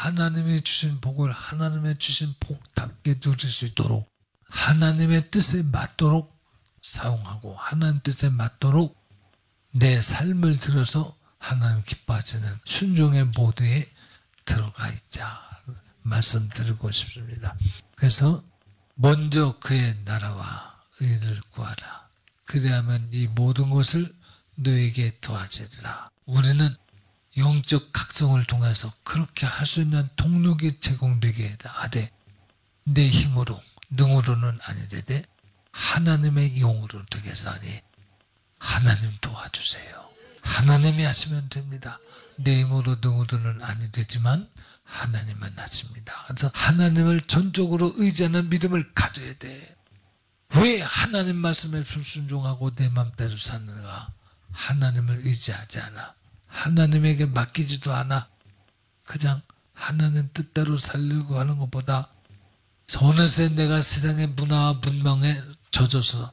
하나님이 주신 복을 하나님의 주신 복답게 누릴 수 있도록 하나님의 뜻에 맞도록 사용하고 하나님 뜻에 맞도록 내 삶을 들어서 하나님 기뻐하시는 순종의 모드에 들어가 있자 말씀드리고 싶습니다. 그래서 먼저 그의 나라와 의를 구하라. 그리하면 이 모든 것을 너에게 더하시리라. 우리는 영적 각성을 통해서 그렇게 할 수 있는 동력이 제공되게 하되 내 힘으로 능으로는 아니되되 하나님의 영으로 되겠사 하니 하나님 도와주세요. 하나님이 하시면 됩니다. 내 힘으로 능으로는 아니되지만 하나님은 하십니다. 그래서 하나님을 전적으로 의지하는 믿음을 가져야 돼. 왜 하나님 말씀에 불순종하고 내 맘대로 사는가? 하나님을 의지하지 않아. 하나님에게 맡기지도 않아. 그냥 하나님 뜻대로 살려고 하는 것보다 어느새 내가 세상의 문화와 문명에 젖어서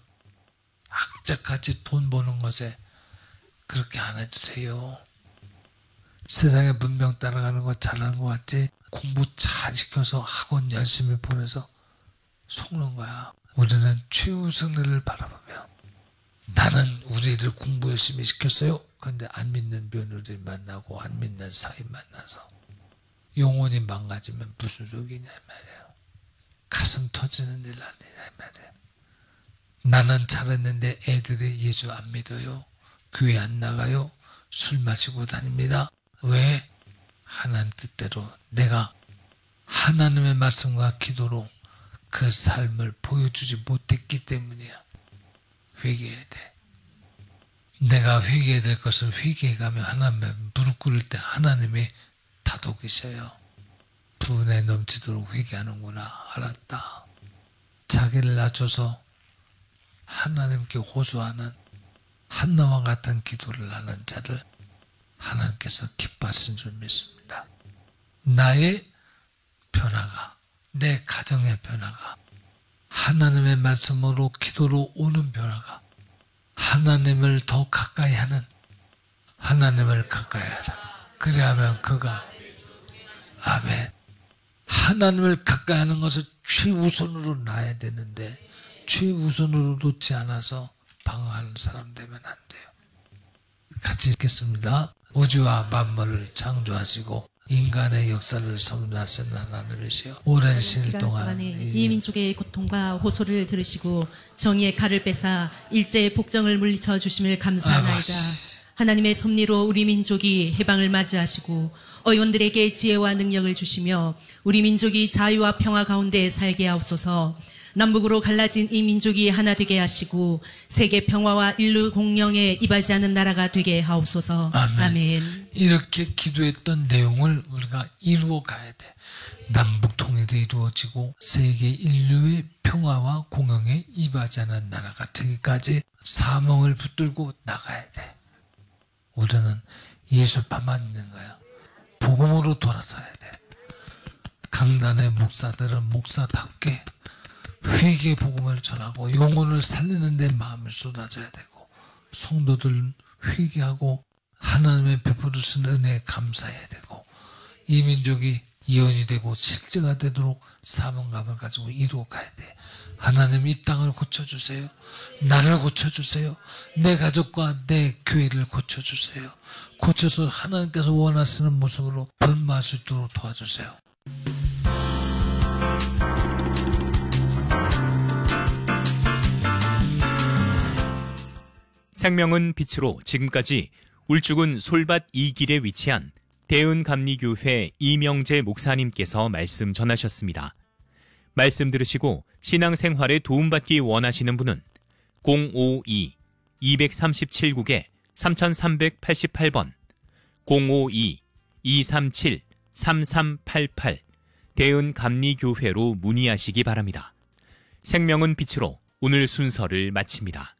악착같이 돈 버는 것에 그렇게 안 해주세요. 세상의 문명 따라가는 거 잘하는 것 같지? 공부 잘 시켜서 학원 열심히 보내서 속는 거야. 우리는 최우승을 바라보며 나는 우리를 공부 열심히 시켰어요. 근데 안 믿는 며느리 만나고 안 믿는 사위 만나서 영혼이 망가지면 무슨 속이냐 말이에요. 가슴 터지는 일 아니냐 말이에요. 나는 잘했는데 애들이 예수 안 믿어요. 교회 안 나가요. 술 마시고 다닙니다. 왜? 하나님 뜻대로 내가 하나님의 말씀과 기도로 그 삶을 보여주지 못했기 때문이야. 회개해야 돼. 내가 회개해야 될 것을 회개해가며 하나님의 무릎 꿇을 때 하나님이 다독이셔요. 분에 넘치도록 회개하는구나. 알았다. 자기를 낮춰서 하나님께 호소하는 한나와 같은 기도를 하는 자를 하나님께서 기뻐하신 줄 믿습니다. 나의 변화가, 내 가정의 변화가, 하나님의 말씀으로 기도로 오는 변화가, 하나님을 더 가까이 하는, 하나님을 가까이 하라. 그래야만 그가, 아멘. 하나님을 가까이 하는 것을 최우선으로 놔야 되는데 최우선으로 놓지 않아서 방황하는 사람 되면 안 돼요. 같이 읽겠습니다. 우주와 만물을 창조하시고 인간의 역사를 섭리하신 하나님이시여, 오랜 시일 동안 이 민족의 고통과 호소를 들으시고 정의의 칼을 빼사 일제의 복정을 물리쳐 주심을 감사하나이다. 하나님의 섭리로 우리 민족이 해방을 맞이하시고 어원들에게 지혜와 능력을 주시며 우리 민족이 자유와 평화 가운데 살게 하옵소서. 남북으로 갈라진 이 민족이 하나 되게 하시고 세계 평화와 인류 공영에 이바지하는 나라가 되게 하옵소서. 아멘. 아멘. 이렇게 기도했던 내용을 우리가 이루어 가야 돼. 남북 통일이 이루어지고 세계 인류의 평화와 공영에 이바지하는 나라가 되기까지 사명을 붙들고 나가야 돼. 우리는 예수파만 있는 거야. 복음으로 돌아서야 돼. 강단의 목사들은 목사답게 회개 복음을 전하고 영혼을 살리는 데 마음을 쏟아져야 되고, 성도들 회개하고 하나님의 베풀으신 은혜에 감사해야 되고, 이 민족이 예언이 되고 실제가 되도록 사명감을 가지고 이루어 가야 돼. 하나님 이 땅을 고쳐주세요. 나를 고쳐주세요. 내 가족과 내 교회를 고쳐주세요. 고쳐서 하나님께서 원하시는 모습으로 변화할 수 있도록 도와주세요. 생명은 빛으로 지금까지 울주군 솔밭 2길에 위치한 대은감리교회 이명재 목사님께서 말씀 전하셨습니다. 말씀 들으시고 신앙생활에 도움받기 원하시는 분은 052-237국에 3388번, 052-237-3388 대은감리교회로 문의하시기 바랍니다. 생명은 빛으로 오늘 순서를 마칩니다.